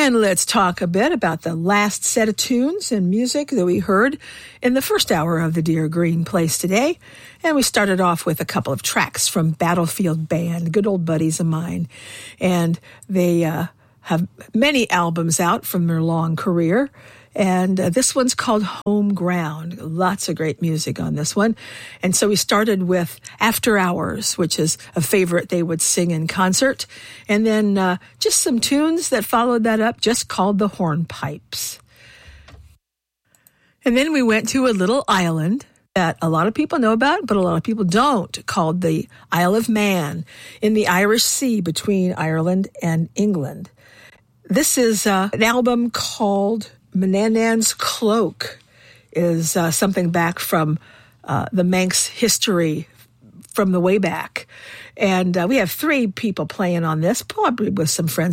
And let's talk a bit about the last set of tunes and music that we heard in the first hour of the Dear Green Place today. And we started off with a couple of tracks from Battlefield Band, good old buddies of mine. And they have many albums out from their long career. And this one's called Home Ground. Lots of great music on this one. And so we started with After Hours, which is a favorite they would sing in concert. And then just some tunes that followed that up, just called the Hornpipes. And then we went to a little island that a lot of people know about, but a lot of people don't, called the Isle of Man in the Irish Sea between Ireland and England. This is an album called Manannan's Cloak, is something back from the Manx history from the way back. And we have 3 people playing on this, probably with some friends